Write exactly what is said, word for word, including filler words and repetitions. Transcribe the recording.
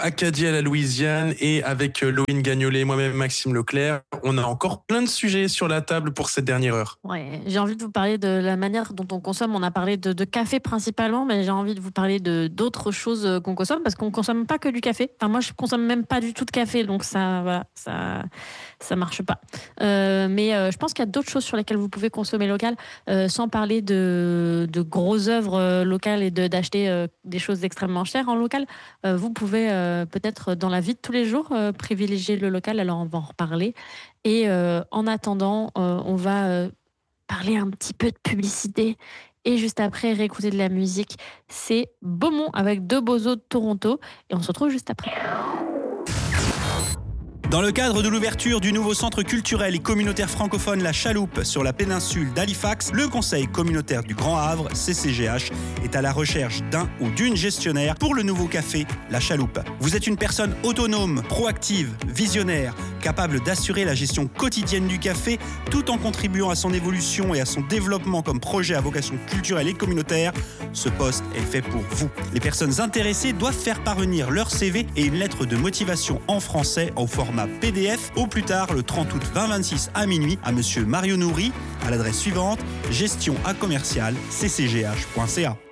Acadie à la Louisiane et avec Loïne Gagnolet et moi-même Maxime Leclerc, on a encore plein de sujets sur la table pour cette dernière heure. Ouais, j'ai envie de vous parler de la manière dont on consomme. On a parlé de, de café principalement, mais j'ai envie de vous parler de d'autres choses qu'on consomme parce qu'on consomme pas que du café. Enfin, moi, je consomme même pas du tout de café, donc ça, voilà, ça, ça marche pas. Euh, mais euh, je pense qu'il y a d'autres choses sur lesquelles vous pouvez consommer local, euh, sans parler de, de grosses œuvres locales et de, d'acheter euh, des choses extrêmement chères en local. Euh, vous pouvez euh, peut-être dans la vie de tous les jours euh, privilégier le local. Alors on va en reparler. Et euh, en attendant, euh, on va euh, parler un petit peu de publicité et juste après réécouter de la musique. C'est Beaumont avec deux bozos de Toronto et on se retrouve juste après. Dans le cadre de l'ouverture du nouveau centre culturel et communautaire francophone La Chaloupe sur la péninsule d'Halifax, le Conseil communautaire du Grand Havre, C C G H, est à la recherche d'un ou d'une gestionnaire pour le nouveau café La Chaloupe. Vous êtes une personne autonome, proactive, visionnaire, capable d'assurer la gestion quotidienne du café tout en contribuant à son évolution et à son développement comme projet à vocation culturelle et communautaire. Ce poste est fait pour vous. Les personnes intéressées doivent faire parvenir leur C V et une lettre de motivation en français au format P D F au plus tard le trente août vingt vingt-six à minuit à Monsieur Mario Nourri à l'adresse suivante gestion à commercial c c g h point c a.